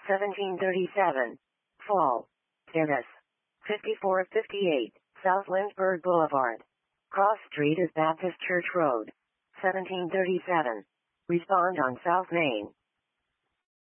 1737. Fall. Dennis. 5458, South Lynchburg Boulevard. Cross Street is Baptist Church Road. 1737. Respond on South Main.